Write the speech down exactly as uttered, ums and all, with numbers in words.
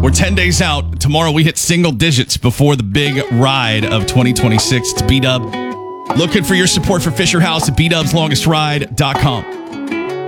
We're ten days out. Tomorrow we hit single digits before the big ride of twenty twenty-six. It's B-Dub. Looking for your support for Fisher House at b dubs longest ride dot com.